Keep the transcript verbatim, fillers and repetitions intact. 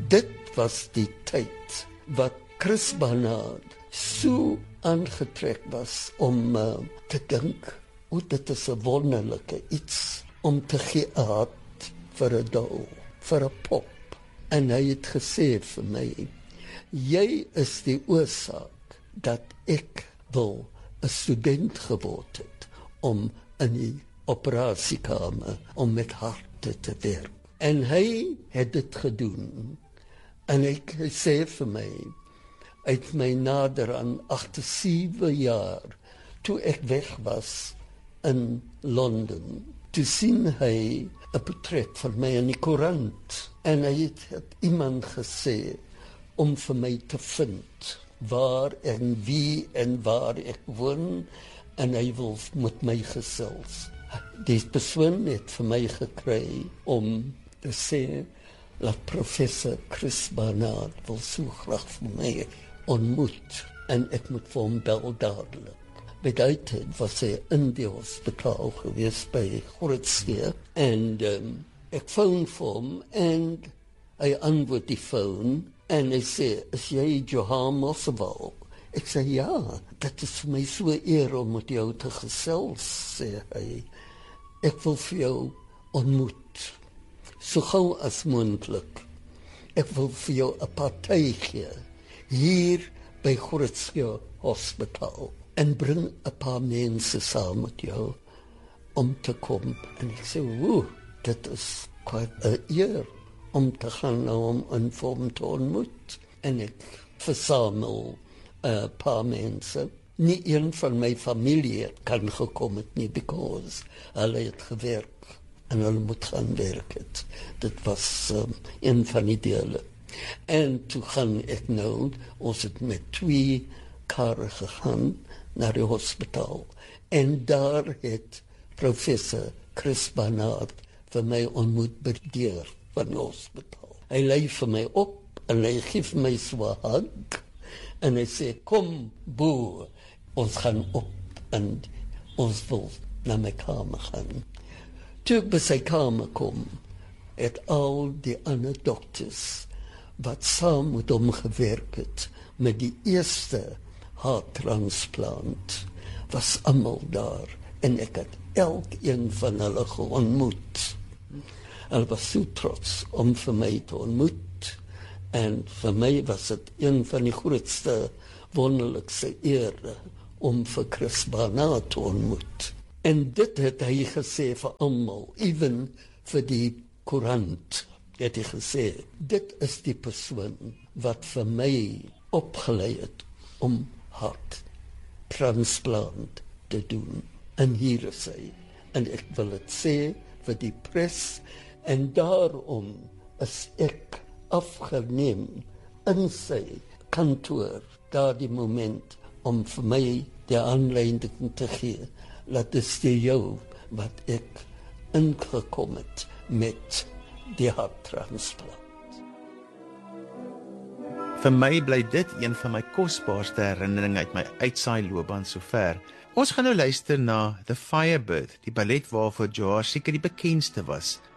dit was die tyd wat Chris Barnard so aangetrek was om uh, te dink, hoe dit is 'n wonderlike iets om te gee uit vir 'n doel, vir 'n pop. En hy het gesê vir my, jy is die oorsaak dat ek wil 'n student geword het om in die operasiekamer, om met harte te werk. En hy het dit gedoen. En hy sê vir my, uit my nader aan agter sewe jaar, toe ek weg was in Londen, toe sien hy 'n portret van my in die koerant. En hy het, het iemand gesê om vir my te vind waar en wie en waar ek woon, en hy wil met my gesels. Die persoon het vir my gekry om te sê dat professor Chris Barnard wil so graag vir my ontmoet, en ek moet vir hom bel dadelik. By die tyd was hy in die hospitaal gewees by Grootste, en um, ek phone vir hom, en hy antwoord die phone, en hy sê, is jy Johan Mosselwald? Ek sê, ja, dit is vir my so eer om met jou te gesels, sê hy. Ek wil vir jou ontmoet, so gauw as moontlik. Ek wil vir jou 'n party gee, hier by Grootste Hospitaal, en bring 'n paar mense saam met jou, om te kom. En ek sê, woe, dit is quite 'n eer, om te gaan na hom en vir hom te ontmoet. En ek versamel 'n paar mense. Nie een van my familie het kan gekom het nie, because hulle het gewerk, en hulle moet gaan werk het. Dit was um, een van die dele. En toe gaan ek nou, ons het met twee karre gegaan, naar die hospitaal. En daar het professor Chris Barnard vir my ontmoet by die deur van die hospitaal. Hy lei vir my op, en hy geef my so 'n hug, en hy sê, kom Bo, ons gaan op, en ons wil na my kamer gaan. Toe ek by sy kamer kom, het al die ander dokters, wat saam met hom gewerk het, met die eerste harttransplant, was almal daar, en ek het elkeen van hulle geontmoet. Hulle was so trots om vir my te ontmoet, en vir my was dit een van die grootste, wonderlikste ere, om vir Chris Barnard te ontmoet. En dit het hy gesê vir almal, even vir die koerant, het hy gesê, dit is die persoon wat vir my opgelei het om harttransplant te doen. En hier is hy. En ek wil het sê vir die pres, en daarom is ek afgeneem in sy kantoor, daar die moment, om vir my die aanleiding te gee, dat is die jou wat ek ingekom het met die harttransplant. Vir my bly dit een van my kosbaarste herinneringe uit my uitsaailoopbaan sover. Ons gaan nou luister na The Firebird, die ballet waarvoor George seker die bekendste was.